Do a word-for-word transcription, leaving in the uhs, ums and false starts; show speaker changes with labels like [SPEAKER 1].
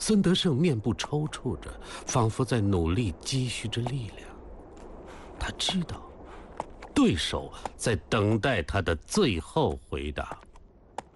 [SPEAKER 1] 孙德胜面部抽搐着，仿佛在努力积蓄着力量。他知道，对手在等待他的最后回答。